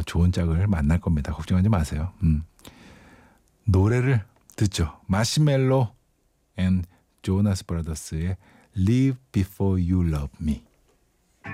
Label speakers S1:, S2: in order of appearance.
S1: 좋은 짝을 만날 겁니다. 걱정하지 마세요. 노래를 듣죠. 마시멜로 앤 조나스 브라더스의 Live Before You Love Me.